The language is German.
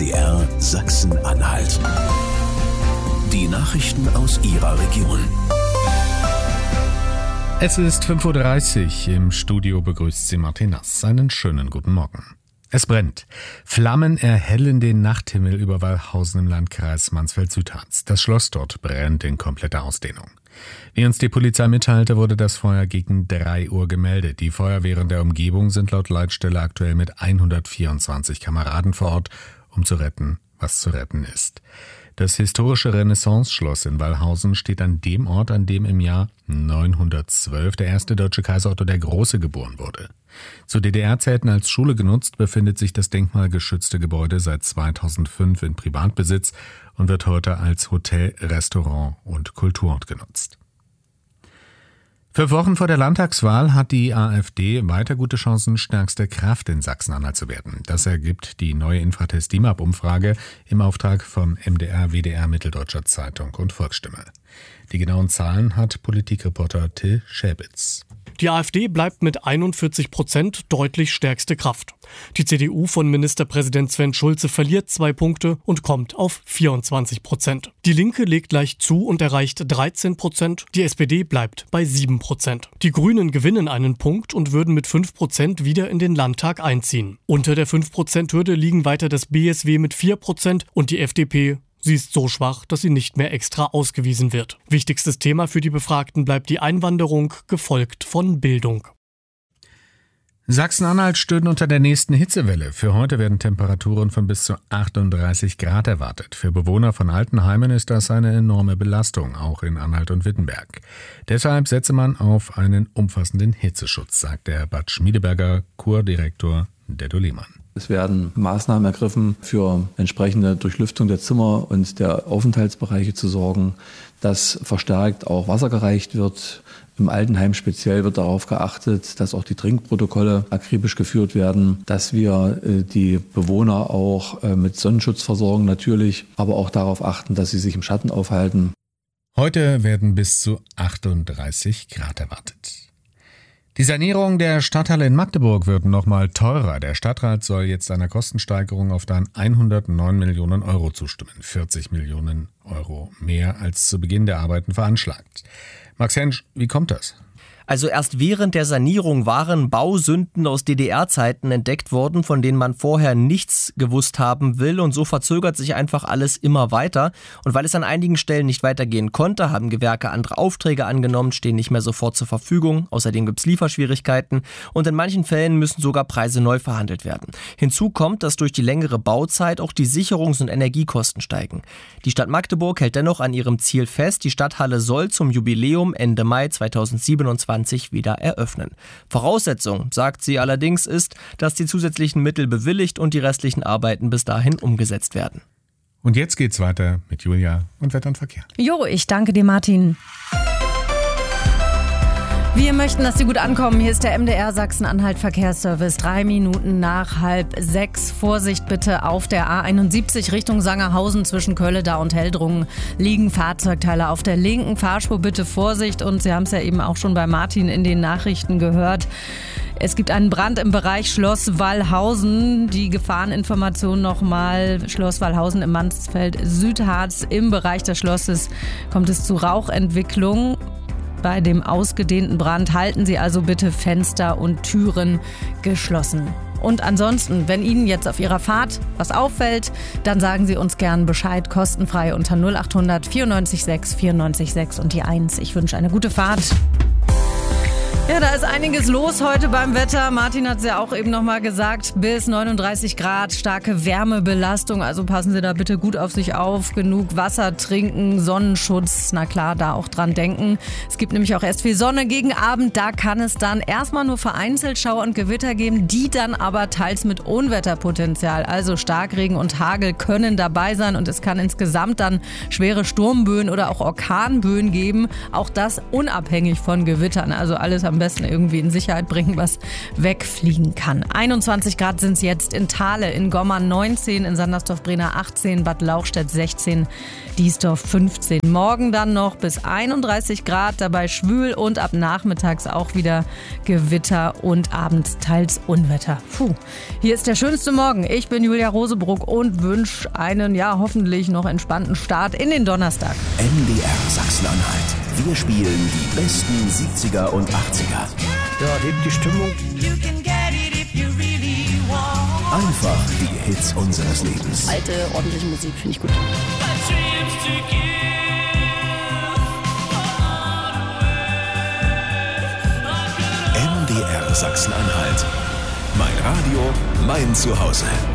MDR Sachsen-Anhalt. Die Nachrichten aus Ihrer Region. Es ist 5:30 Uhr. Im Studio begrüßt Sie Martin Nass. Einen schönen guten Morgen. Es brennt. Flammen erhellen den Nachthimmel über Wallhausen im Landkreis Mansfeld-Südharz. Das Schloss dort brennt in kompletter Ausdehnung. Wie uns die Polizei mitteilte, wurde das Feuer gegen 3 Uhr gemeldet. Die Feuerwehren der Umgebung sind laut Leitstelle aktuell mit 124 Kameraden vor Ort, um zu retten, was zu retten ist. Das historische Renaissance-Schloss in Wallhausen steht an dem Ort, an dem im Jahr 912 der erste deutsche Kaiser Otto der Große geboren wurde. Zu DDR-Zeiten als Schule genutzt, befindet sich das denkmalgeschützte Gebäude seit 2005 in Privatbesitz und wird heute als Hotel, Restaurant und Kulturort genutzt. 5 Wochen vor der Landtagswahl hat die AfD weiter gute Chancen, stärkste Kraft in Sachsen-Anhalt zu werden. Das ergibt die neue Infratest-DIMAP-Umfrage im Auftrag von MDR, WDR, Mitteldeutscher Zeitung und Volksstimme. Die genauen Zahlen hat Politikreporter Till Schäbitz. Die AfD bleibt mit 41% deutlich stärkste Kraft. Die CDU von Ministerpräsident Sven Schulze verliert 2 Punkte und kommt auf 24%. Die Linke legt leicht zu und erreicht 13%. Die SPD bleibt bei 7%. Die Grünen gewinnen einen Punkt und würden mit 5% wieder in den Landtag einziehen. Unter der 5%-Hürde liegen weiter das BSW mit 4% und die FDP. Sie ist so schwach, dass sie nicht mehr extra ausgewiesen wird. Wichtigstes Thema für die Befragten bleibt die Einwanderung, gefolgt von Bildung. Sachsen-Anhalt stöhnt unter der nächsten Hitzewelle. Für heute werden Temperaturen von bis zu 38 Grad erwartet. Für Bewohner von Altenheimen ist das eine enorme Belastung, auch in Anhalt und Wittenberg. Deshalb setze man auf einen umfassenden Hitzeschutz, sagt der Bad Schmiedeberger Kurdirektor Detto Lehmann. Es werden Maßnahmen ergriffen, für entsprechende Durchlüftung der Zimmer und der Aufenthaltsbereiche zu sorgen, dass verstärkt auch Wasser gereicht wird. Im Altenheim speziell wird darauf geachtet, dass auch die Trinkprotokolle akribisch geführt werden, dass wir die Bewohner auch mit Sonnenschutz versorgen natürlich, aber auch darauf achten, dass sie sich im Schatten aufhalten. Heute werden bis zu 38 Grad erwartet. Die Sanierung der Stadthalle in Magdeburg wird nochmal teurer. Der Stadtrat soll jetzt einer Kostensteigerung auf dann 109 Millionen Euro zustimmen. 40 Millionen Euro mehr als zu Beginn der Arbeiten veranschlagt. Max Hensch, wie kommt das? Also erst während der Sanierung waren Bausünden aus DDR-Zeiten entdeckt worden, von denen man vorher nichts gewusst haben will. Und so verzögert sich einfach alles immer weiter. Und weil es an einigen Stellen nicht weitergehen konnte, haben Gewerke andere Aufträge angenommen, stehen nicht mehr sofort zur Verfügung. Außerdem gibt es Lieferschwierigkeiten. Und in manchen Fällen müssen sogar Preise neu verhandelt werden. Hinzu kommt, dass durch die längere Bauzeit auch die Sicherungs- und Energiekosten steigen. Die Stadt Magdeburg hält dennoch an ihrem Ziel fest. Die Stadthalle soll zum Jubiläum Ende Mai 2027 wieder eröffnen. Voraussetzung, sagt sie allerdings, ist, dass die zusätzlichen Mittel bewilligt und die restlichen Arbeiten bis dahin umgesetzt werden. Und jetzt geht's weiter mit Julia und Wetter und Verkehr. Jo, ich danke dir, Martin. Wir möchten, dass Sie gut ankommen. Hier ist der MDR Sachsen-Anhalt Verkehrsservice. 3 Minuten nach 5:30. Vorsicht bitte auf der A71 Richtung Sangerhausen zwischen Kölleda und Heldrungen liegen Fahrzeugteile auf der linken Fahrspur. Bitte Vorsicht. Und Sie haben es ja eben auch schon bei Martin in den Nachrichten gehört. Es gibt einen Brand im Bereich Schloss Wallhausen. Die Gefahreninformation nochmal. Schloss Wallhausen im Mansfeld-Südharz. Im Bereich des Schlosses kommt es zu Rauchentwicklung. Bei dem ausgedehnten Brand halten Sie also bitte Fenster und Türen geschlossen. Und ansonsten, wenn Ihnen jetzt auf Ihrer Fahrt was auffällt, dann sagen Sie uns gern Bescheid, kostenfrei unter 0800 94 6 94 6 und die 1. Ich wünsche eine gute Fahrt. Ja, da ist einiges los heute beim Wetter. Martin hat es ja auch eben nochmal gesagt, bis 39 Grad, starke Wärmebelastung. Also passen Sie da bitte gut auf sich auf. Genug Wasser trinken, Sonnenschutz, na klar, da auch dran denken. Es gibt nämlich auch erst viel Sonne gegen Abend. Da kann es dann erstmal nur vereinzelt Schauer und Gewitter geben, die dann aber teils mit Unwetterpotenzial. Also Starkregen und Hagel können dabei sein und es kann insgesamt dann schwere Sturmböen oder auch Orkanböen geben. Auch das unabhängig von Gewittern. Also alles am besten irgendwie in Sicherheit bringen, was wegfliegen kann. 21 Grad sind es jetzt in Thale, in Gommern 19, in Sandersdorf-Brena 18, Bad Lauchstädt 16, Diesdorf 15. Morgen dann noch bis 31 Grad, dabei schwül und ab nachmittags auch wieder Gewitter und abends teils Unwetter. Hier ist der schönste Morgen. Ich bin Julia Rosebruck und wünsche einen, hoffentlich noch entspannten Start in den Donnerstag. MDR Sachsen-Anhalt. Wir spielen die besten 70er und 80er. Ja, hebt die Stimmung. Einfach die Hits unseres Lebens. Alte, ordentliche Musik finde ich gut. MDR Sachsen-Anhalt. Mein Radio, mein Zuhause.